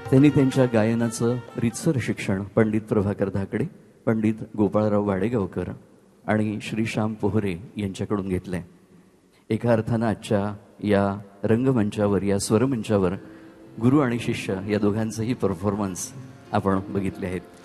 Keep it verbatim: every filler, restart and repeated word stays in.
त्यांनी त्यांच्या गायनाचं रीतसर शिक्षण पंडित प्रभाकर धाकडे, पंडित गोपाळराव वाडेगावकर आणि श्री श्याम पोहरे यांच्याकडून घेतलंय. एका अर्थानं आजच्या या रंगमंचावर, या स्वरमंचावर गुरु आणि शिष्य या दोघांचेही परफॉर्मन्स आपण बघितले आहेत.